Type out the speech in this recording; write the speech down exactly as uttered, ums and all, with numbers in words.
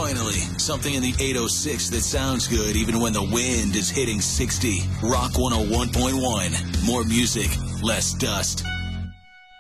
Finally, something in the eight oh six that sounds good even when the wind is hitting sixty. Rock one oh one point one. More music, less dust.